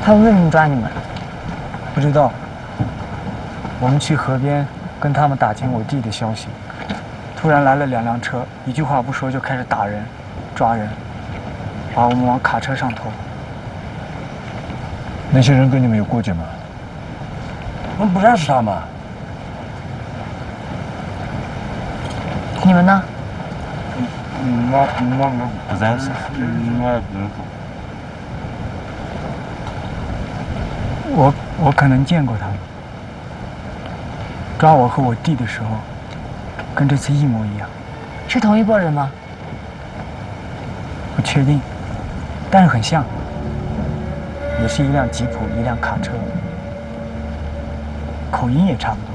他们为什么抓你们？ 不知道。我们去河边跟他们打听我弟的消息，突然来了2辆车，一句话不说就开始打人、抓人，把我们往卡车上拖。 那些人跟你们有过节吗？ 我们不认识他们。 你们呢？ 我不认识。 我可能见过他们。抓我和我弟的时候，跟这次一模一样。 是同一拨人吗？ 不确定，但是很像。也是一辆吉普，一辆卡车，口音也差不多。